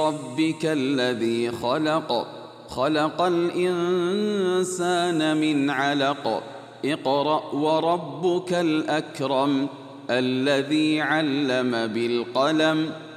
ربك الذي خلق الإنسان من علق اقرأ وربك الأكرم الذي علم بالقلم